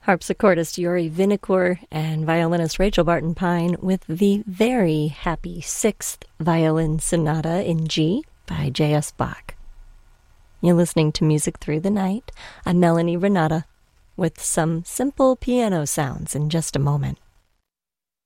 Harpsichordist Yuri Vinokur and violinist Rachel Barton Pine with the very happy Sixth Violin Sonata in G by J.S. Bach. You're listening to Music Through the Night. I'm Melanie Renata with some simple piano sounds in just a moment.